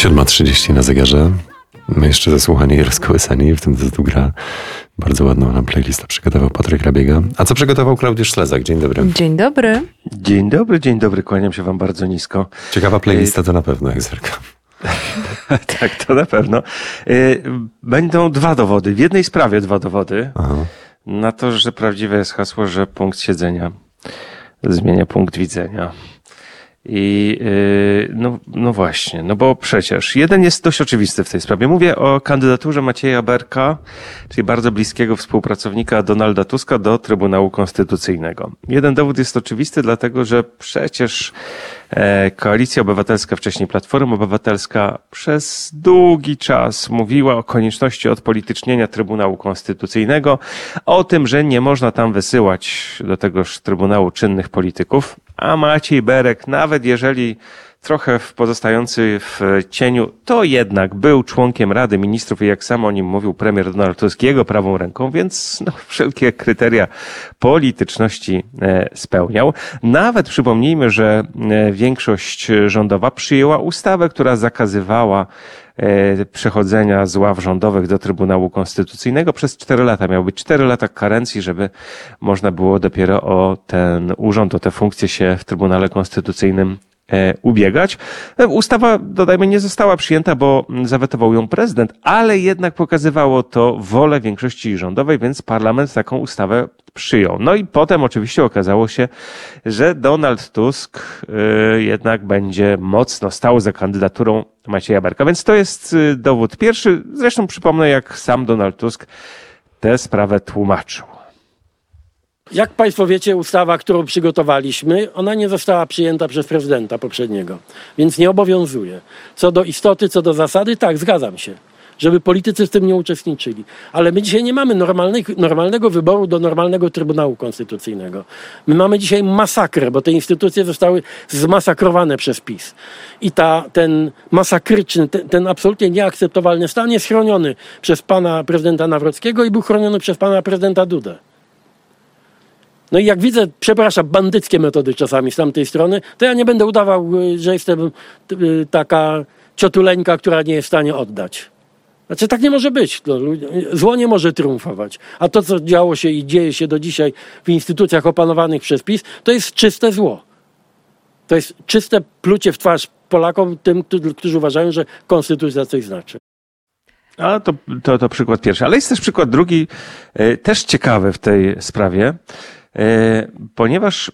7:30 na zegarze. My jeszcze zasłuchani i rozkołysani. W tym tu gra bardzo ładną nam playlistę przygotował Patryk Rabiega. A co przygotował Klaudiusz Ślezak? Dzień dobry. Dzień dobry. Dzień dobry. Kłaniam się wam bardzo nisko. Ciekawa playlista to na pewno, jak zerkam. Tak, to na pewno. Będą dwa dowody. W jednej sprawie dwa dowody. Aha. Na to, że prawdziwe jest hasło, że punkt siedzenia zmienia punkt widzenia. I no właśnie, no bo przecież jeden jest dość oczywisty w tej sprawie. Mówię o kandydaturze Macieja Berka, czyli bardzo bliskiego współpracownika Donalda Tuska do Trybunału Konstytucyjnego. Jeden dowód jest oczywisty, dlatego że przecież Koalicja Obywatelska, wcześniej Platforma Obywatelska, przez długi czas mówiła o konieczności odpolitycznienia Trybunału Konstytucyjnego, o tym, że nie można tam wysyłać do tegoż Trybunału czynnych polityków, a Maciej Berek, nawet jeżeli trochę pozostający w cieniu, to jednak był członkiem Rady Ministrów i jak sam o nim mówił premier Donald Tusk, jego prawą ręką, więc wszelkie kryteria polityczności spełniał. Nawet przypomnijmy, że większość rządowa przyjęła ustawę, która zakazywała przechodzenia z ław rządowych do Trybunału Konstytucyjnego przez 4 lata. Miało być 4 lata karencji, żeby można było dopiero o ten urząd, o tę funkcję się w Trybunale Konstytucyjnym ubiegać. Ustawa, dodajmy, nie została przyjęta, bo zawetował ją prezydent, ale jednak pokazywało to wolę większości rządowej, więc parlament taką ustawę przyjął. No i potem oczywiście okazało się, że Donald Tusk jednak będzie mocno stał za kandydaturą Macieja Berka, więc to jest dowód pierwszy. Zresztą przypomnę, jak sam Donald Tusk tę sprawę tłumaczył. Jak Państwo wiecie, ustawa, którą przygotowaliśmy, ona nie została przyjęta przez prezydenta poprzedniego, więc nie obowiązuje. Co do istoty, co do zasady, tak, zgadzam się, żeby politycy w tym nie uczestniczyli. Ale my dzisiaj nie mamy normalnego wyboru do normalnego Trybunału Konstytucyjnego. My mamy dzisiaj masakrę, bo te instytucje zostały zmasakrowane przez PiS. I ten masakryczny, ten absolutnie nieakceptowalny stan jest chroniony przez pana prezydenta Nawrockiego i był chroniony przez pana prezydenta Dudę. No i jak widzę, przepraszam, bandyckie metody czasami z tamtej strony, to ja nie będę udawał, że jestem taka ciotuleńka, która nie jest w stanie oddać. Znaczy tak nie może być. Zło nie może triumfować. A to, co działo się i dzieje się do dzisiaj w instytucjach opanowanych przez PiS, to jest czyste zło. To jest czyste plucie w twarz Polakom, tym, którzy uważają, że konstytucja coś znaczy. A to przykład pierwszy. Ale jest też przykład drugi, też ciekawy w tej sprawie, ponieważ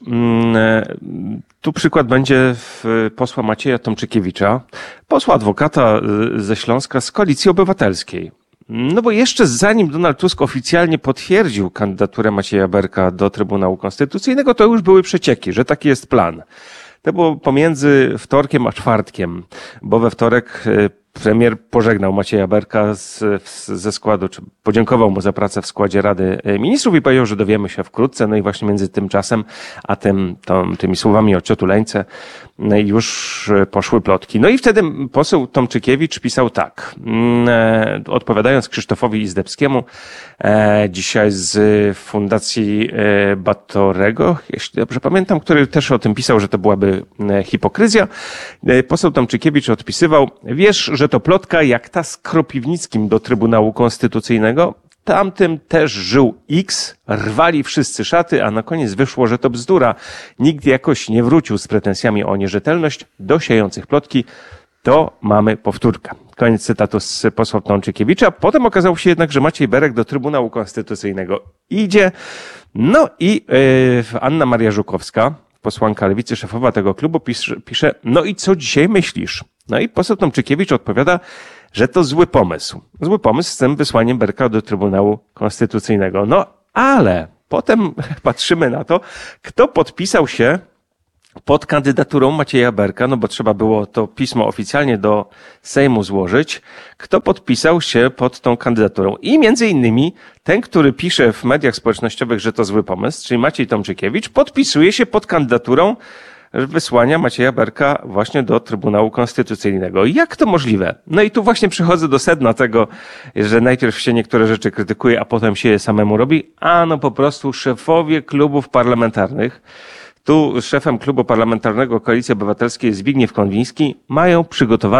tu przykład będzie posła Macieja Tomczykiewicza, posła adwokata ze Śląska z Koalicji Obywatelskiej. No bo jeszcze zanim Donald Tusk oficjalnie potwierdził kandydaturę Macieja Berka do Trybunału Konstytucyjnego, to już były przecieki, że taki jest plan. To było pomiędzy wtorkiem a czwartkiem, bo we wtorek premier pożegnał Macieja Berka ze składu, czy podziękował mu za pracę w składzie Rady Ministrów i powiedział, że dowiemy się wkrótce. No i właśnie między tym czasem a tymi słowami o ciotuleńce już poszły plotki. No i wtedy poseł Tomczykiewicz pisał tak, odpowiadając Krzysztofowi Izdebskiemu, dzisiaj z Fundacji Batorego, jeśli dobrze pamiętam, który też o tym pisał, że to byłaby hipokryzja. Poseł Tomczykiewicz odpisywał, wiesz, że to plotka jak ta z Kropiwnickim do Trybunału Konstytucyjnego. Tamtym też żył X, rwali wszyscy szaty, a na koniec wyszło, że to bzdura. Nikt jakoś nie wrócił z pretensjami o nierzetelność do siejących plotki. To mamy powtórkę. Koniec cytatu z posła Tomczykiewicza. Potem okazało się jednak, że Maciej Berek do Trybunału Konstytucyjnego idzie. No i Anna Maria Żukowska, posłanka Lewicy, szefowa tego klubu, pisze, no i co dzisiaj myślisz? No i poseł Tomczykiewicz odpowiada, że to zły pomysł. Zły pomysł z tym wysłaniem Berka do Trybunału Konstytucyjnego. No ale potem patrzymy na to, kto podpisał się pod kandydaturą Macieja Berka, no bo trzeba było to pismo oficjalnie do Sejmu złożyć. Kto podpisał się pod tą kandydaturą? I między innymi ten, który pisze w mediach społecznościowych, że to zły pomysł, czyli Maciej Tomczykiewicz, podpisuje się pod kandydaturą wysłania Macieja Berka właśnie do Trybunału Konstytucyjnego. Jak to możliwe? No i tu właśnie przychodzę do sedna tego, że najpierw się niektóre rzeczy krytykuje, a potem się je samemu robi. A no po prostu szefowie klubów parlamentarnych, tu szefem klubu parlamentarnego Koalicji Obywatelskiej Zbigniew Konwiński, mają przygotowane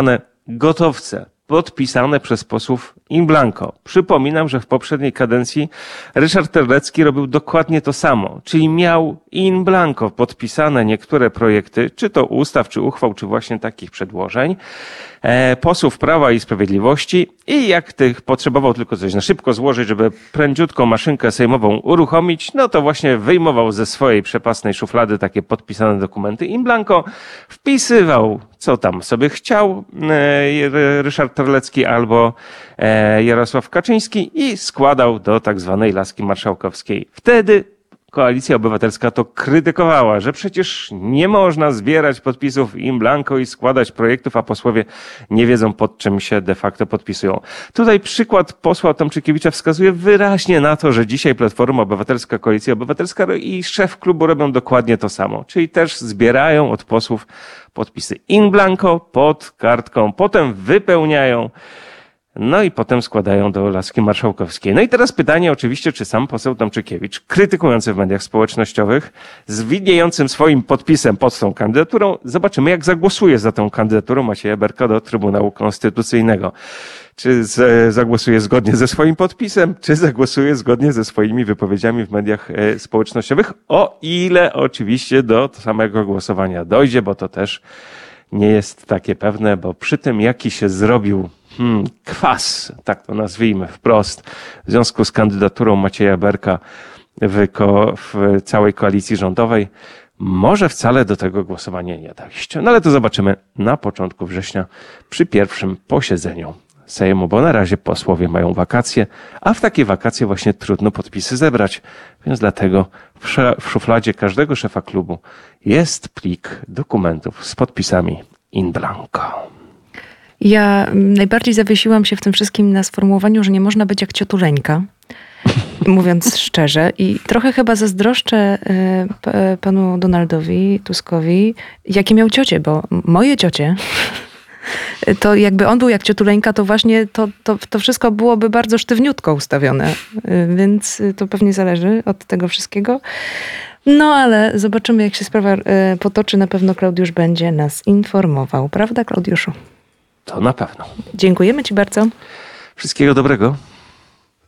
gotowce podpisane przez posłów in blanco. Przypominam, że w poprzedniej kadencji Ryszard Terlecki robił dokładnie to samo, czyli miał in blanco podpisane niektóre projekty, czy to ustaw, czy uchwał, czy właśnie takich przedłożeń, posłów Prawa i Sprawiedliwości i jak tych potrzebował tylko coś na szybko złożyć, żeby prędziutką maszynkę sejmową uruchomić, no to właśnie wyjmował ze swojej przepasnej szuflady takie podpisane dokumenty in blanco, wpisywał co tam sobie chciał Ryszard Terlecki albo Jarosław Kaczyński i składał do tak zwanej laski marszałkowskiej. Wtedy Koalicja Obywatelska to krytykowała, że przecież nie można zbierać podpisów in blanco i składać projektów, a posłowie nie wiedzą, pod czym się de facto podpisują. Tutaj przykład posła Tomczykiewicza wskazuje wyraźnie na to, że dzisiaj Platforma Obywatelska, Koalicja Obywatelska i szef klubu robią dokładnie to samo. Czyli też zbierają od posłów podpisy in blanco pod kartką, potem wypełniają, no i potem składają do laski marszałkowskiej. No i teraz pytanie oczywiście, czy sam poseł Tomczykiewicz, krytykujący w mediach społecznościowych, z widniejącym swoim podpisem pod tą kandydaturą, zobaczymy jak zagłosuje za tą kandydaturą Macieja Berka do Trybunału Konstytucyjnego. Czy zagłosuje zgodnie ze swoim podpisem, czy zagłosuje zgodnie ze swoimi wypowiedziami w mediach społecznościowych, o ile oczywiście do samego głosowania dojdzie, bo to też nie jest takie pewne, bo przy tym jaki się zrobił kwas, tak to nazwijmy wprost, w związku z kandydaturą Macieja Berka w całej koalicji rządowej, może wcale do tego głosowania nie dojść. No ale to zobaczymy na początku września przy pierwszym posiedzeniu Sejmu, bo na razie posłowie mają wakacje, a w takie wakacje właśnie trudno podpisy zebrać, więc dlatego w szufladzie każdego szefa klubu jest plik dokumentów z podpisami in blanco. Ja najbardziej zawiesiłam się w tym wszystkim na sformułowaniu, że nie można być jak ciotuleńka, mówiąc szczerze. I trochę chyba zazdroszczę panu Donaldowi Tuskowi, jakie miał ciocie, bo moje ciocie, to jakby on był jak ciotuleńka, to właśnie to wszystko byłoby bardzo sztywniutko ustawione. Więc to pewnie zależy od tego wszystkiego. No ale zobaczymy, jak się sprawa potoczy. Na pewno Klaudiusz będzie nas informował. Prawda, Klaudiuszu? To na pewno. Dziękujemy ci bardzo. Wszystkiego dobrego.